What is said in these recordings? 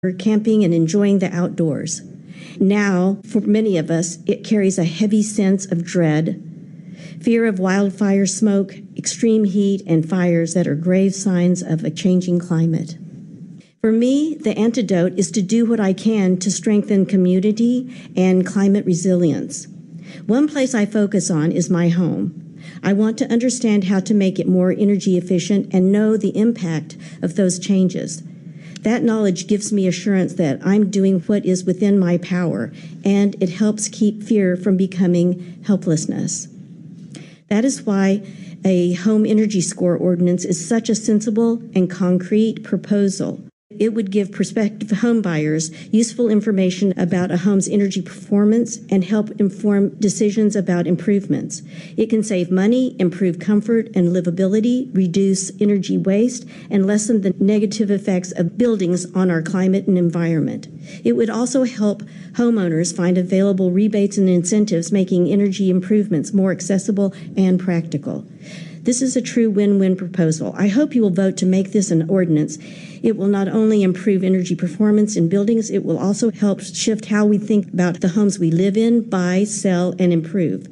camping and enjoying the outdoors. Now, for many of us, it carries a heavy sense of dread, fear of wildfire smoke, extreme heat, and fires that are grave signs of a changing climate. For me, the antidote is to do what I can to strengthen community and climate resilience. One place I focus on is my home. I want to understand how to make it more energy efficient and know the impact of those changes. That knowledge gives me assurance that I'm doing what is within my power, and it helps keep fear from becoming helplessness. That is why a home energy score ordinance is such a sensible and concrete proposal. It would give prospective home buyers useful information about a home's energy performance and help inform decisions about improvements. It can save money, improve comfort and livability, reduce energy waste, and lessen the negative effects of buildings on our climate and environment. It would also help homeowners find available rebates and incentives, making energy improvements more accessible and practical. This is a true win-win proposal. I hope you will vote to make this an ordinance. It will not only improve energy performance in buildings, it will also help shift how we think about the homes we live in, buy, sell, and improve.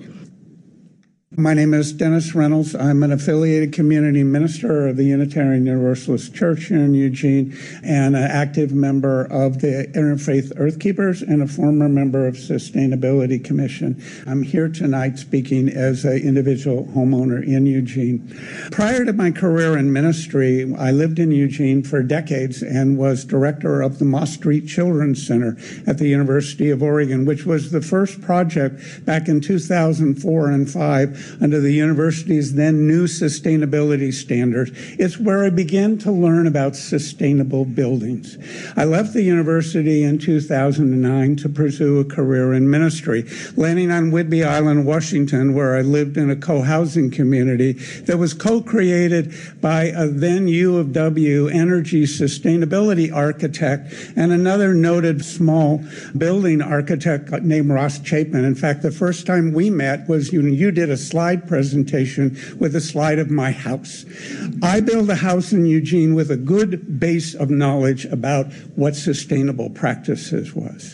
My name is Dennis Reynolds. I'm an affiliated community minister of the Unitarian Universalist Church here in Eugene and an active member of the Interfaith Earthkeepers and a former member of Sustainability Commission. I'm here tonight speaking as an individual homeowner in Eugene. Prior to my career in ministry, I lived in Eugene for decades and was director of the Moss Street Children's Center at the University of Oregon, which was the first project back in 2004 and 5 under the university's then new sustainability standards. It's where I began to learn about sustainable buildings. I left the university in 2009 to pursue a career in ministry, landing on Whidbey Island, Washington, where I lived in a co-housing community that was co-created by a then U of W energy sustainability architect and another noted small building architect named Ross Chapman. In fact, the first time we met was you did a slide presentation with a slide of my house. I built a house in Eugene with a good base of knowledge about what sustainable practices was.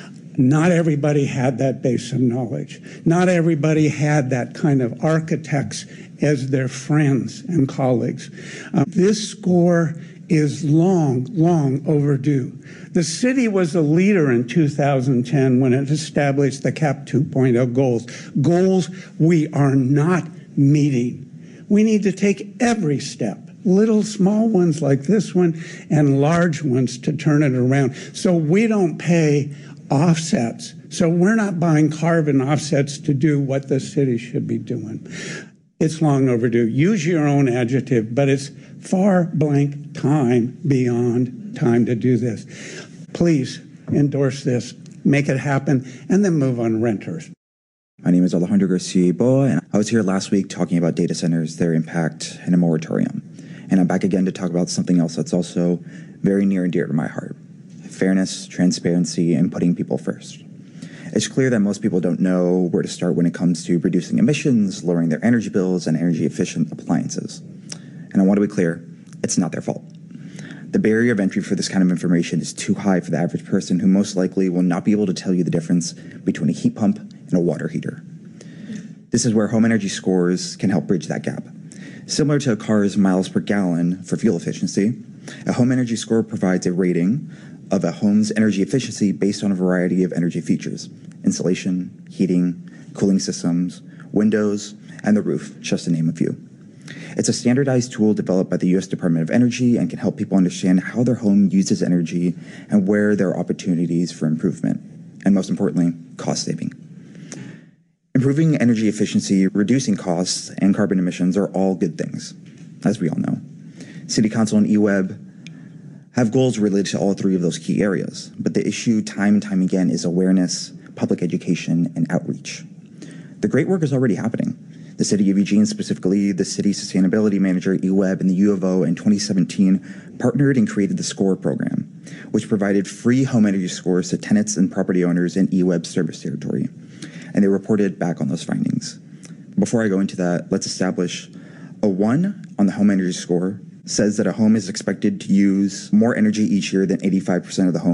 Not everybody had that base of knowledge. Not everybody had that kind of architects as their friends and colleagues. This score is long overdue. The city was a leader in 2010 when it established the CAP 2.0 goals. Goals we are not meeting. We need to take every step, little small ones like this one and large ones, to turn it around so we don't pay offsets. So we're not buying carbon offsets to do what the city should be doing. It's long overdue. Use your own adjective, but it's far blank time beyond time to do this. Please endorse this, make it happen, and then move on renters. My name is Alejandro Garcia-Boa, and I was here last week talking about data centers, their impact, and a moratorium. And I'm back again to talk about something else that's also very near and dear to my heart: fairness, transparency, and putting people first. It's clear that most people don't know where to start when it comes to reducing emissions, lowering their energy bills, and energy-efficient appliances. And I want to be clear, it's not their fault. The barrier of entry for this kind of information is too high for the average person, who most likely will not be able to tell you the difference between a heat pump and a water heater. This is where home energy scores can help bridge that gap. Similar to a car's miles per gallon for fuel efficiency, a home energy score provides a rating of a home's energy efficiency based on a variety of energy features: insulation, heating, cooling systems, windows, and the roof, just to name a few. It's a standardized tool developed by the U.S. Department of Energy and can help people understand how their home uses energy and where there are opportunities for improvement, and most importantly, cost saving. Improving energy efficiency, reducing costs, and carbon emissions are all good things, as we all know. City Council and eWeb have goals related to all three of those key areas, but the issue time and time again is awareness, public education, and outreach. The great work is already happening. The City of Eugene, specifically the City Sustainability Manager, eWeb, and the U of O in 2017 partnered and created the SCORE program, which provided free home energy scores to tenants and property owners in eWeb's service territory, and they reported back on those findings. Before I go into that, let's establish a 1 on the home energy score says that a home is expected to use more energy each year than 85% of the home